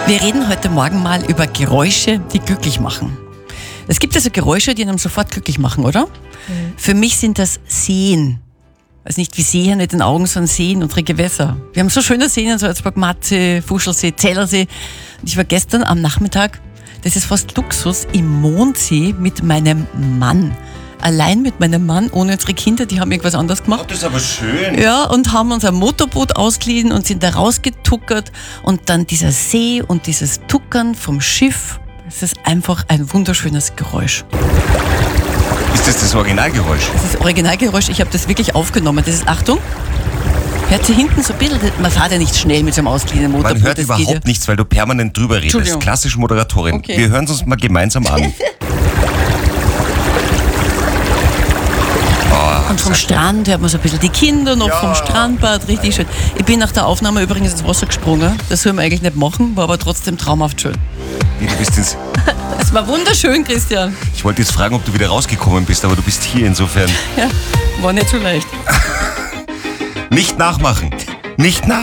Wir reden heute Morgen mal über Geräusche, die glücklich machen. Es gibt also Geräusche, die einem sofort glücklich machen, oder? Für mich sind das Seen. Also nicht wie Sehen mit den Augen, sondern Seen, unsere Gewässer. Wir haben so schöne Seen in Salzburg, Matze, Fuschelsee, Zellersee. Und ich war gestern am Nachmittag, das ist fast Luxus, im Mondsee mit meinem Mann. Allein mit meinem Mann, ohne unsere Kinder, die haben irgendwas anderes gemacht. Oh, das ist aber schön. Ja, und haben uns ein Motorboot ausgeliehen und sind da rausgetuckert. Und dann dieser See und dieses Tuckern vom Schiff, das ist einfach ein wunderschönes Geräusch. Ist das Originalgeräusch? Das ist das Originalgeräusch, ich habe das wirklich aufgenommen. Das ist, Achtung, hört sie hinten so ein bisschen, man fährt ja nicht schnell mit so einem ausgeliehenen Motorboot. Man hört überhaupt nichts, weil du permanent drüber redest. Entschuldigung. Klassische Moderatorin. Okay. Wir hören es uns mal gemeinsam an. Und vom Strand hört man so ein bisschen die Kinder noch Ja. vom Strandbad, richtig schön. Ich bin nach der Aufnahme übrigens ins Wasser gesprungen. Das soll man eigentlich nicht machen, war aber trotzdem traumhaft schön. Wie, du bist ins Es war wunderschön, Christian. Ich wollte jetzt fragen, ob du wieder rausgekommen bist, aber du bist hier insofern. Ja, war nicht so leicht. Nicht nachmachen. Nicht nachmachen.